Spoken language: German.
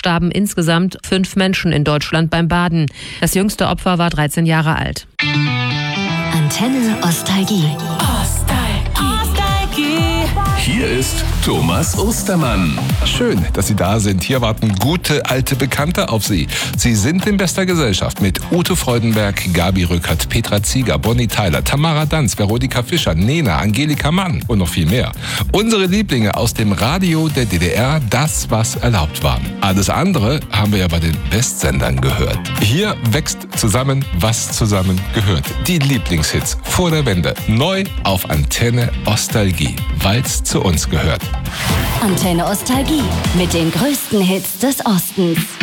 starben insgesamt 5 Menschen in Deutschland beim Baden. Das jüngste Opfer war 13 Jahre alt. Antenne Ostalgie. Hier ist Thomas Ostermann. Schön, dass Sie da sind. Hier warten gute alte Bekannte auf Sie. Sie sind in bester Gesellschaft mit Ute Freudenberg, Gabi Rückert, Petra Zieger, Bonnie Tyler, Tamara Danz, Veronika Fischer, Nena, Angelika Mann und noch viel mehr. Unsere Lieblinge aus dem Radio der DDR, das, was erlaubt war. Alles andere haben wir ja bei den Westsendern gehört. Hier wächst zusammen, was zusammen gehört. Die Lieblingshits vor der Wende. Neu auf Antenne Ostalgie, weil's zu uns gehört. Antenne Ostalgie mit den größten Hits des Ostens.